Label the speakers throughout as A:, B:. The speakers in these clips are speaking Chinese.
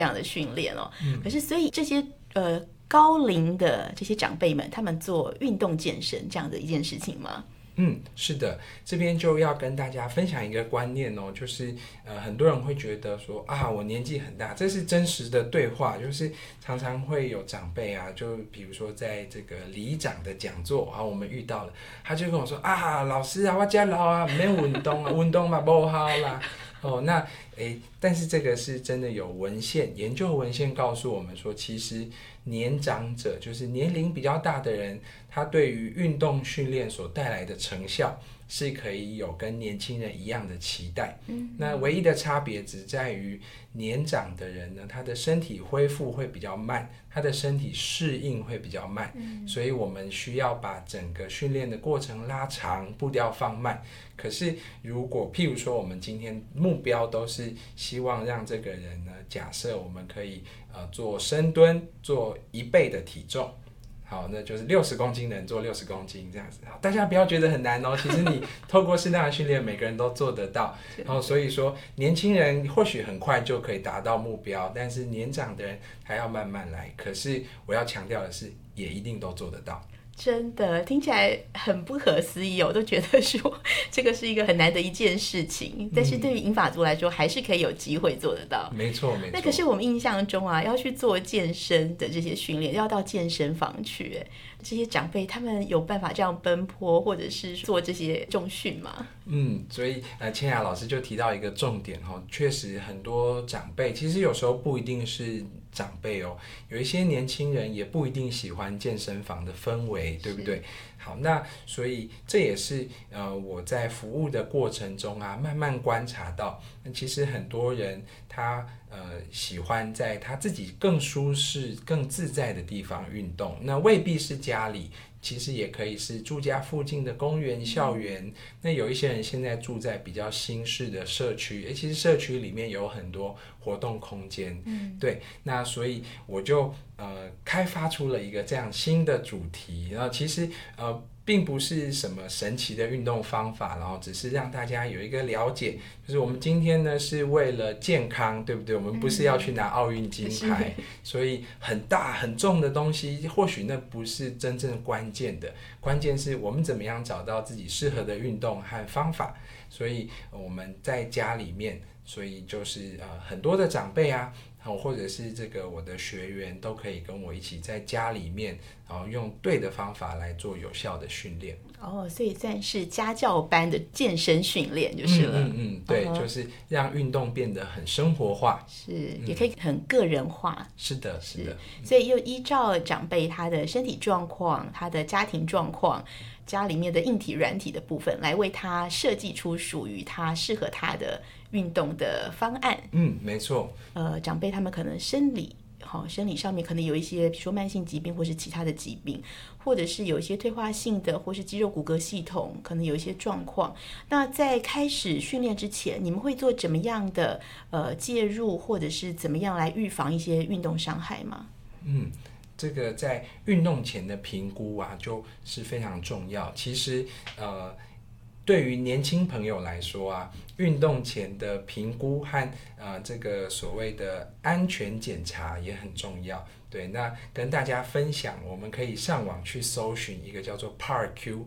A: 样的训练哦。可是所以这些高龄的这些长辈们，他们做运动健身这样的一件事情吗？
B: 是的，这边就要跟大家分享一个观念哦，就是很多人会觉得说啊，我年纪很大，这是真实的对话，就是常常会有长辈啊，就比如说在这个里长的讲座啊，我们遇到了，他就跟我说啊，老师啊，我家老啊，没运动啊，运动嘛不好啦。那但是这个是真的有文献研究文献告诉我们说，其实年长者就是年龄比较大的人，他对于运动训练所带来的成效是可以有跟年轻人一样的期待。那唯一的差别只在于年长的人呢，他的身体恢复会比较慢，他的身体适应会比较慢，所以我们需要把整个训练的过程拉长，步调放慢。可是如果譬如说我们今天目标都是希望让这个人呢，假设我们可以做深蹲，做1倍的体重，好，那就是60公斤的人做60公斤这样子。大家不要觉得很难哦，其实你透过适当的训练，每个人都做得到。然后所以说，年轻人或许很快就可以达到目标，但是年长的人还要慢慢来。可是我要强调的是，也一定都做得到。
A: 真的听起来很不可思议哦，我都觉得说这个是一个很难的一件事情，但是对于银发族来说还是可以有机会做得到。
B: 没错没错。
A: 那可是我们印象中啊，要去做健身的这些训练，要到健身房去，这些长辈他们有办法这样奔波或者是做这些重训吗？
B: 所以千雅老师就提到一个重点哦，确实很多长辈其实有时候不一定是长辈哦，有一些年轻人也不一定喜欢健身房的氛围，对不对？好，那所以这也是我在服务的过程中啊，慢慢观察到，其实很多人他喜欢在他自己更舒适、更自在的地方运动，那未必是家里。其实也可以是住家附近的公园、校园。那有一些人现在住在比较新式的社区，其实社区里面有很多活动空间。对，那所以我就开发出了一个这样新的主题。然后其实并不是什么神奇的运动方法，然后只是让大家有一个了解，就是我们今天呢是为了健康，对不对？我们不是要去拿奥运金牌，所以很大很重的东西，或许那不是真正关键的，关键是我们怎么样找到自己适合的运动和方法。所以我们在家里面，所以就是很多的长辈啊，或者是这个我的学员都可以跟我一起在家里面，然后用对的方法来做有效的训练。
A: 所以算是家教班的健身训练就是了。
B: 对，就是让运动变得很生活化，
A: 是也可以很个人化。
B: 是的是的。
A: 所以又依照长辈他的身体状况、他的家庭状况、家里面的硬体软体的部分，来为他设计出属于他适合他的运动的方案。
B: 没错。
A: 长辈他们可能生理上面可能有一些比如说慢性疾病或是其他的疾病，或者是有一些退化性的或是肌肉骨骼系统可能有一些状况。那在开始训练之前，你们会做怎么样的介入，或者是怎么样来预防一些运动伤害吗？
B: 这个在运动前的评估啊，就是非常重要。其实对于年轻朋友来说啊，运动前的评估和这个所谓的安全检查也很重要。对，那跟大家分享，我们可以上网去搜寻一个叫做 PARQ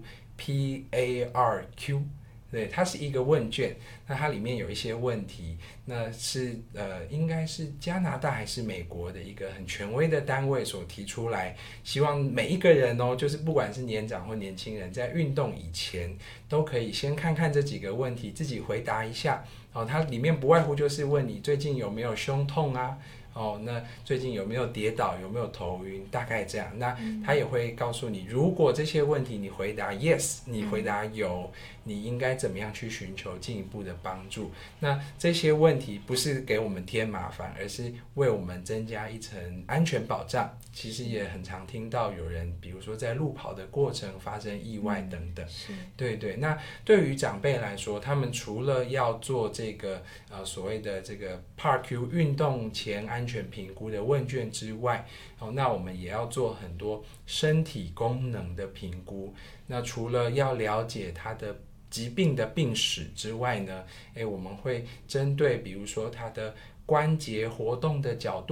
B: PARQ。对，它是一个问卷，那它里面有一些问题，那是应该是加拿大还是美国的一个很权威的单位所提出来，希望每一个人哦，就是不管是年长或年轻人，在运动以前都可以先看看这几个问题，自己回答一下。它里面不外乎就是问你最近有没有胸痛啊，那最近有没有跌倒，有没有头晕，大概这样。那他也会告诉你，如果这些问题你回答 yes， 你回答有，你应该怎么样去寻求进一步的帮助。那这些问题不是给我们添麻烦，而是为我们增加一层安全保障。其实也很常听到有人比如说在路跑的过程发生意外等等。对对。那对于长辈来说，他们除了要做这个所谓的这个 PARQ 运动前安全评估的问卷之外，那我们也要做很多身体功能的评估。那除了要了解他的疾病的病史之外呢，我们会针对比如说他的关节活动的角度